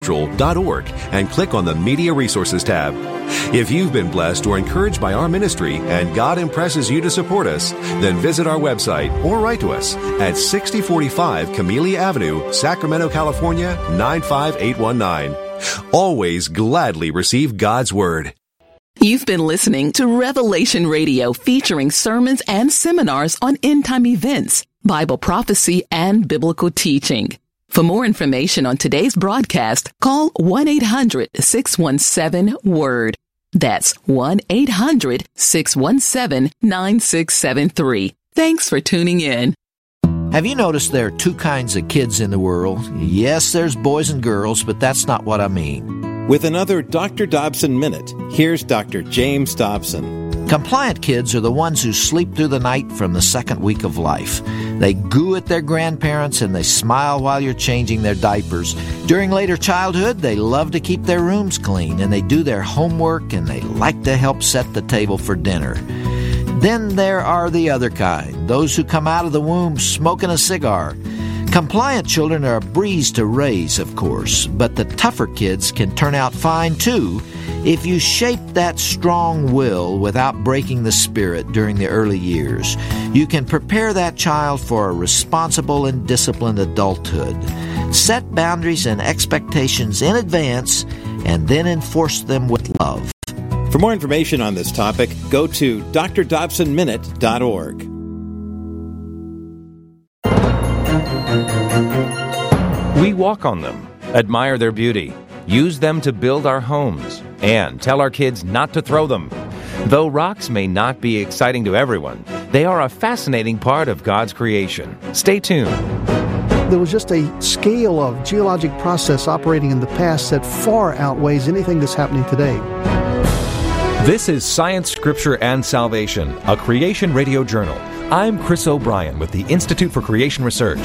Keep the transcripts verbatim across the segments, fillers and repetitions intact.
dot org and click on the Media Resources tab. If you've been blessed or encouraged by our ministry and God impresses you to support us, then visit our website or write to us at sixty forty-five Camellia Avenue, Sacramento, California, nine five eight one nine. Always gladly receive God's Word. You've been listening to Revelation Radio, featuring sermons and seminars on end-time events, Bible prophecy, and biblical teaching. For more information on today's broadcast, call one eight hundred six one seven WORD. That's one eight hundred six one seven nine six seven three. Thanks for tuning in. Have you noticed there are two kinds of kids in the world? Yes, there's boys and girls, but that's not what I mean. With another Doctor Dobson Minute, here's Doctor James Dobson. Compliant kids are the ones who sleep through the night from the second week of life. They goo at their grandparents and they smile while you're changing their diapers. During later childhood, they love to keep their rooms clean and they do their homework and they like to help set the table for dinner. Then there are the other kind, those who come out of the womb smoking a cigar. Compliant children are a breeze to raise, of course, but the tougher kids can turn out fine, too, if you shape that strong will without breaking the spirit during the early years. You can prepare that child for a responsible and disciplined adulthood. Set boundaries and expectations in advance, and then enforce them with love. For more information on this topic, go to D R Dobson Minute dot org. We walk on them, admire their beauty, use them to build our homes, and tell our kids not to throw them. Though rocks may not be exciting to everyone, they are a fascinating part of God's creation. Stay tuned. There was just a scale of geologic process operating in the past that far outweighs anything that's happening today. This is Science, Scripture, and Salvation, a Creation Radio Journal. I'm Chris O'Brien with the Institute for Creation Research.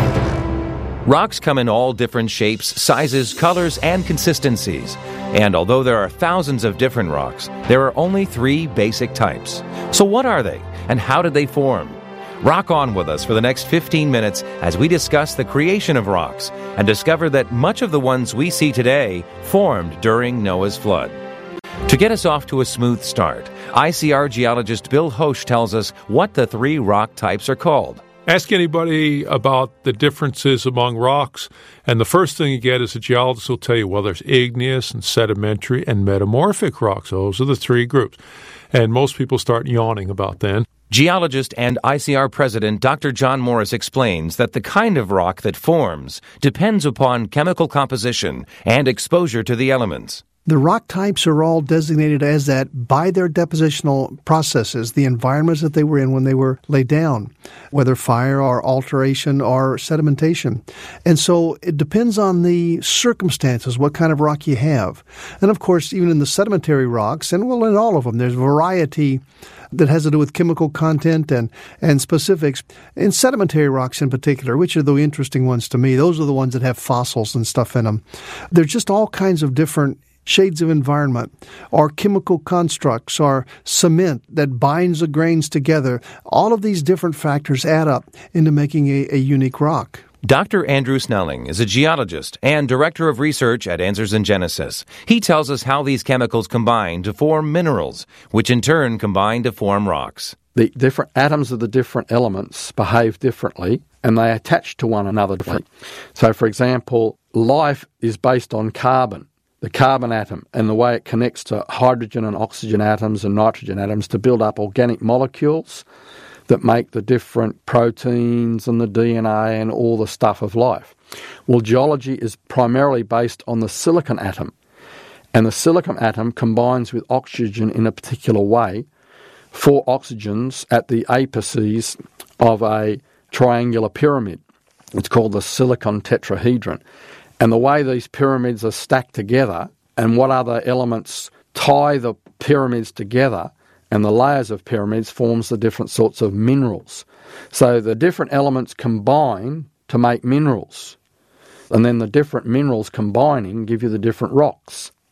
Rocks come in all different shapes, sizes, colors, and consistencies. And although there are thousands of different rocks, there are only three basic types. So what are they, and how did they form? Rock on with us for the next fifteen minutes as we discuss the creation of rocks and discover that much of the ones we see today formed during Noah's flood. To get us off to a smooth start, I C R geologist Bill Hosch tells us what the three rock types are called. Ask anybody about the differences among rocks, and the first thing you get is a geologist will tell you, well, there's igneous and sedimentary and metamorphic rocks. Those are the three groups. And most people start yawning about that. Geologist and I C R president Doctor John Morris explains that the kind of rock that forms depends upon chemical composition and exposure to the elements. The rock types are all designated as that by their depositional processes, the environments that they were in when they were laid down, whether fire or alteration or sedimentation. And so it depends on the circumstances, what kind of rock you have. And of course, even in the sedimentary rocks, and well, in all of them, there's variety that has to do with chemical content and, and specifics. In sedimentary rocks in particular, which are the interesting ones to me, those are the ones that have fossils and stuff in them. There's just all kinds of different shades of environment, or chemical constructs, or cement that binds the grains together. All of these different factors add up into making a, a unique rock. Doctor Andrew Snelling is a geologist and director of research at Answers in Genesis. He tells us how these chemicals combine to form minerals, which in turn combine to form rocks. The different atoms of the different elements behave differently, and they attach to one another differently. So, for example, life is based on carbon. The carbon atom and the way it connects to hydrogen and oxygen atoms and nitrogen atoms to build up organic molecules that make the different proteins and the D N A and all the stuff of life. Well, geology is primarily based on the silicon atom, and the silicon atom combines with oxygen in a particular way, four oxygens at the apices of a triangular pyramid. It's called the silicon tetrahedron. And the way these pyramids are stacked together and what other elements tie the pyramids together and the layers of pyramids forms the different sorts of minerals. So the different elements combine to make minerals. And then the different minerals combining give you the different rocks.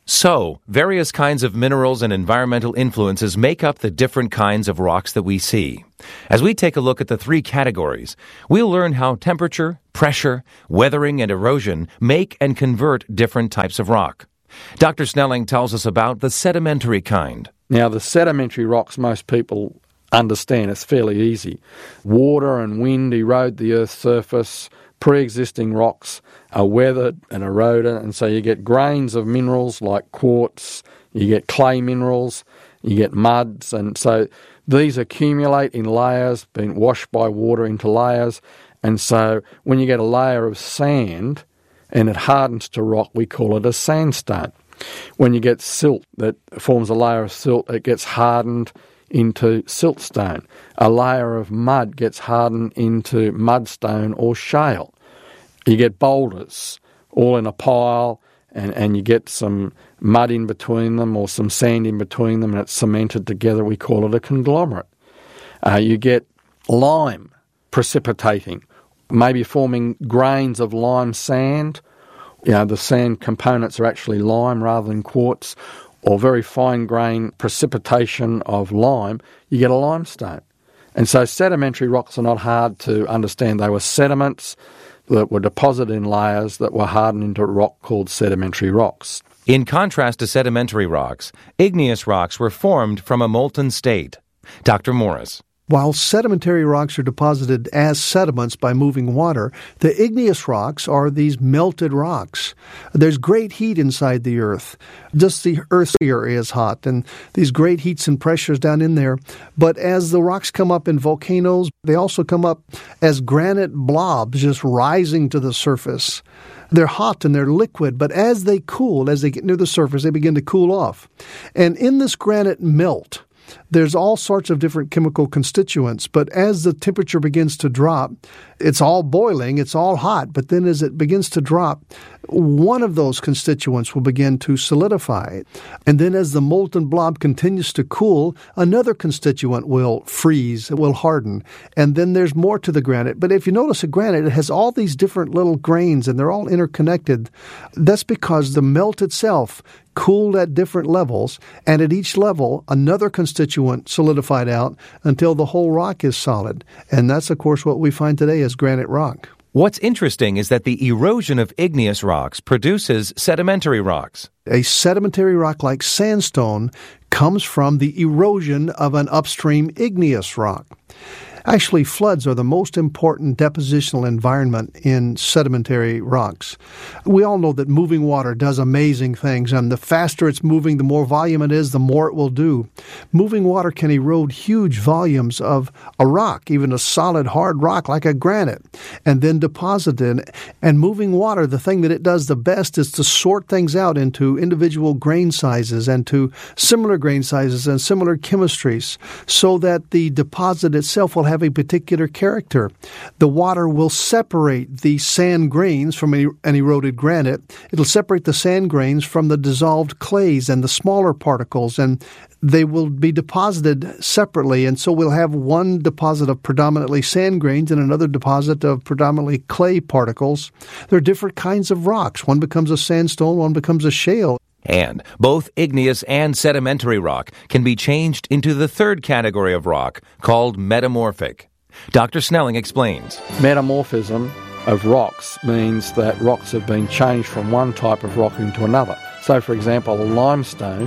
So, various kinds of minerals and environmental influences make up the different kinds of rocks that we see. As we take a look at the three categories, we'll learn how temperature, pressure, weathering, and erosion make and convert different types of rock. Doctor Snelling tells us about the sedimentary kind. Now, the sedimentary rocks, most people understand, it's fairly easy. Water and wind erode the Earth's surface. Pre-existing rocks are weathered and eroded, and so you get grains of minerals like quartz, you get clay minerals, you get muds, and so these accumulate in layers, being washed by water into layers, and so when you get a layer of sand and it hardens to rock, we call it a sandstone. When you get silt that forms a layer of silt, it gets hardened into siltstone. A layer of mud gets hardened into mudstone or shale. You get boulders all in a pile, and, and you get some mud in between them or some sand in between them, and it's cemented together. We call it a conglomerate. Uh, you get lime precipitating, maybe forming grains of lime sand. You know, the sand components are actually lime rather than quartz, or very fine grain precipitation of lime. You get a limestone. And so sedimentary rocks are not hard to understand. They were sediments that were deposited in layers that were hardened into rock called sedimentary rocks. In contrast to sedimentary rocks, igneous rocks were formed from a molten state. Doctor Morris. While sedimentary rocks are deposited as sediments by moving water, the igneous rocks are these melted rocks. There's great heat inside the earth. Just the earth's area is hot, and these great heats and pressures down in there. But as the rocks come up in volcanoes, they also come up as granite blobs just rising to the surface. They're hot and they're liquid, but as they cool, as they get near the surface, they begin to cool off. And in this granite melt, there's all sorts of different chemical constituents, but as the temperature begins to drop, it's all boiling, it's all hot, but then as it begins to drop, one of those constituents will begin to solidify. And then as the molten blob continues to cool, another constituent will freeze, it will harden. And then there's more to the granite. But if you notice a granite, it has all these different little grains, and they're all interconnected. That's because the melt itself cooled at different levels, and at each level, another constituent solidified out until the whole rock is solid. And that's, of course, what we find today as granite rock. What's interesting is that the erosion of igneous rocks produces sedimentary rocks. A sedimentary rock like sandstone comes from the erosion of an upstream igneous rock. Actually, floods are the most important depositional environment in sedimentary rocks. We all know that moving water does amazing things, and the faster it's moving, the more volume it is, the more it will do. Moving water can erode huge volumes of a rock, even a solid, hard rock like a granite, and then deposit it. And moving water, the thing that it does the best is to sort things out into individual grain sizes and to similar grain sizes and similar chemistries, so that the deposit itself will have have a particular character. The water will separate the sand grains from an eroded granite. It'll separate the sand grains from the dissolved clays and the smaller particles, and they will be deposited separately. And so we'll have one deposit of predominantly sand grains and another deposit of predominantly clay particles. There are different kinds of rocks. One becomes a sandstone, one becomes a shale. And both igneous and sedimentary rock can be changed into the third category of rock, called metamorphic. Doctor Snelling explains. Metamorphism of rocks means that rocks have been changed from one type of rock into another. So, for example, a limestone,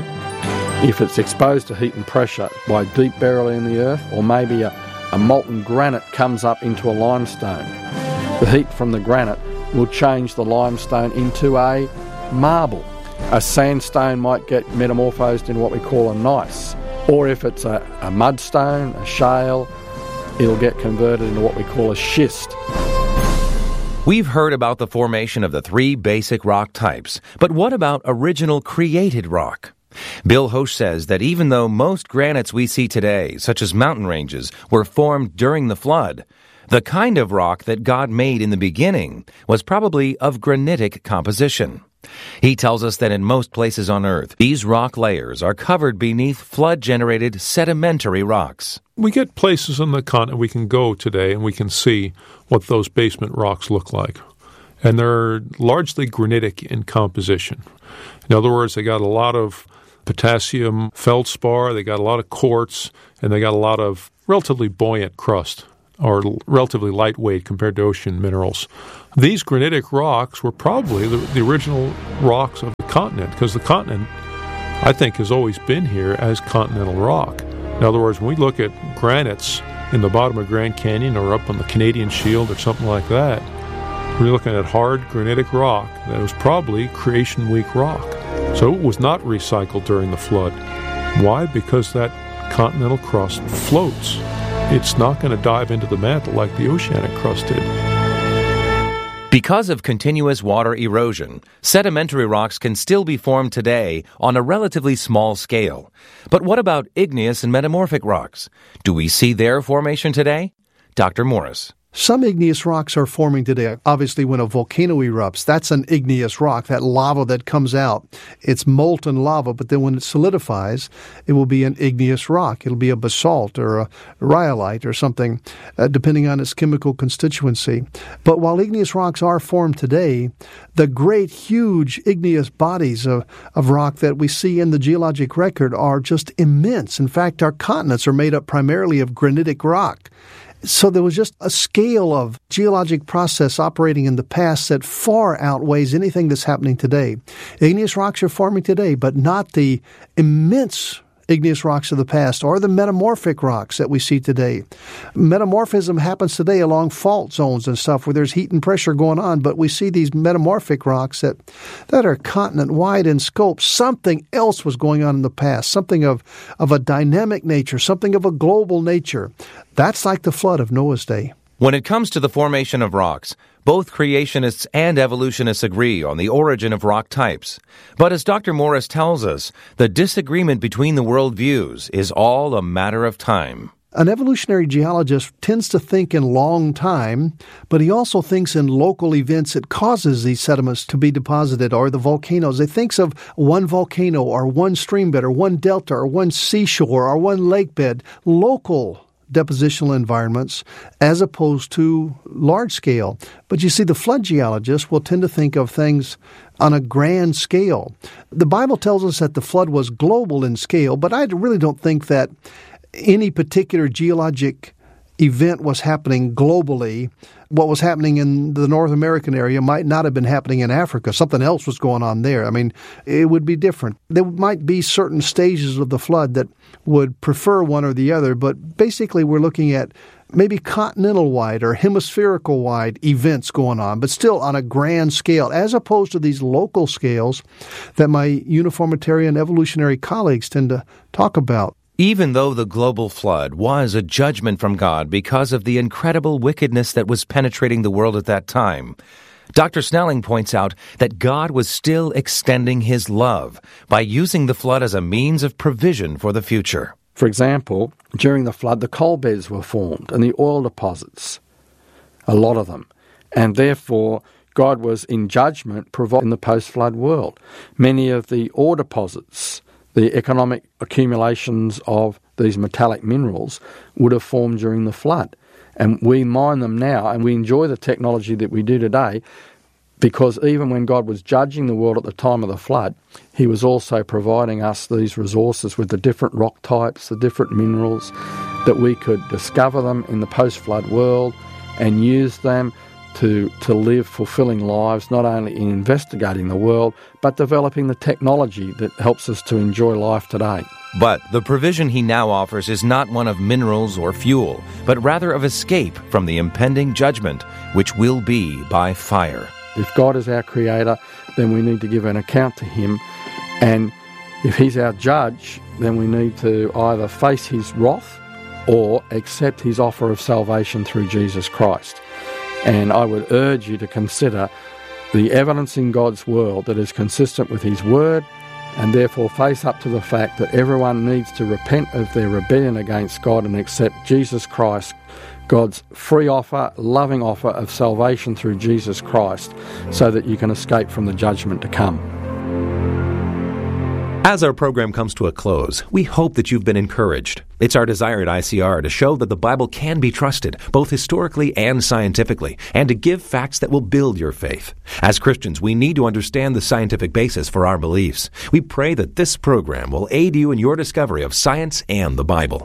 if it's exposed to heat and pressure by deep burial in the earth, or maybe a, a molten granite comes up into a limestone, the heat from the granite will change the limestone into a marble. A sandstone might get metamorphosed into what we call a gneiss. Or if it's a, a mudstone, a shale, it'll get converted into what we call a schist. We've heard about the formation of the three basic rock types, but what about original created rock? Bill Hosch says that even though most granites we see today, such as mountain ranges, were formed during the flood, the kind of rock that God made in the beginning was probably of granitic composition. He tells us that in most places on Earth, these rock layers are covered beneath flood-generated sedimentary rocks. We get places on the continent we can go today and we can see what those basement rocks look like. and they're largely granitic in composition. In other words, they got a lot of potassium feldspar, they got a lot of quartz, and they got a lot of relatively buoyant crust, or relatively lightweight compared to ocean minerals. These granitic rocks were probably the, the original rocks of the continent, because the continent, I think, has always been here as continental rock. In other words, when we look at granites in the bottom of Grand Canyon or up on the Canadian Shield or something like that, we're looking at hard granitic rock that was probably Creation Week rock. So it was not recycled during the flood. Why? Because that continental crust floats. It's not going to dive into the mantle like the oceanic crust did. Because of continuous water erosion, sedimentary rocks can still be formed today on a relatively small scale. But what about igneous and metamorphic rocks? Do we see their formation today? Doctor Morris. Some igneous rocks are forming today. Obviously, when a volcano erupts, that's an igneous rock, that lava that comes out. It's molten lava, but then when it solidifies, it will be an igneous rock. It'll be a basalt or a rhyolite or something, uh, depending on its chemical constituency. But while igneous rocks are formed today, the great, huge igneous bodies of, of rock that we see in the geologic record are just immense. In fact, our continents are made up primarily of granitic rock. So there was just a scale of geologic process operating in the past that far outweighs anything that's happening today. Igneous rocks are forming today, but not the immense igneous rocks of the past or the metamorphic rocks that we see today. Metamorphism happens today along fault zones and stuff where there's heat and pressure going on, but we see these metamorphic rocks that, that are continent-wide in scope. Something else was going on in the past, something of, of a dynamic nature, something of a global nature. That's like the flood of Noah's day. When it comes to the formation of rocks, both creationists and evolutionists agree on the origin of rock types. But as Doctor Morris tells us, the disagreement between the worldviews is all a matter of time. An evolutionary geologist tends to think in long time, but he also thinks in local events that causes these sediments to be deposited, or the volcanoes. He thinks of one volcano or one stream bed or one delta or one seashore or one lake bed, local depositional environments, as opposed to large scale. But you see, the flood geologists will tend to think of things on a grand scale. The Bible tells us that the flood was global in scale, but I really don't think that any particular geologic event was happening globally. What was happening in the North American area might not have been happening in Africa. Something else was going on there. I mean, it would be different. There might be certain stages of the flood that would prefer one or the other, but basically we're looking at maybe continental-wide or hemispherical-wide events going on, but still on a grand scale, as opposed to these local scales that my uniformitarian evolutionary colleagues tend to talk about. Even though the global flood was a judgment from God because of the incredible wickedness that was penetrating the world at that time, Doctor Snelling points out that God was still extending His love by using the flood as a means of provision for the future. For example, during the flood, the coal beds were formed and the oil deposits, a lot of them, and therefore God was in judgment providing the post-flood world. Many of the ore deposits, the economic accumulations of these metallic minerals, would have formed during the flood. And we mine them now, and we enjoy the technology that we do today, because even when God was judging the world at the time of the flood, He was also providing us these resources with the different rock types, the different minerals, that we could discover them in the post-flood world and use them to, to live fulfilling lives, not only in investigating the world, but developing the technology that helps us to enjoy life today. But the provision He now offers is not one of minerals or fuel, but rather of escape from the impending judgment, which will be by fire. If God is our creator, then we need to give an account to Him. And if He's our judge, then we need to either face His wrath or accept His offer of salvation through Jesus Christ. And I would urge you to consider the evidence in God's world that is consistent with His word, and therefore face up to the fact that everyone needs to repent of their rebellion against God and accept Jesus Christ, God's free offer, loving offer of salvation through Jesus Christ, so that you can escape from the judgment to come. As our program comes to a close, we hope that you've been encouraged. It's our desire at I C R to show that the Bible can be trusted, both historically and scientifically, and to give facts that will build your faith. As Christians, we need to understand the scientific basis for our beliefs. We pray that this program will aid you in your discovery of science and the Bible.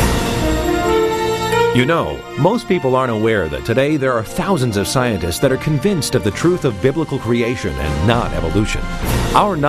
You know, most people aren't aware that today there are thousands of scientists that are convinced of the truth of biblical creation and not evolution. Our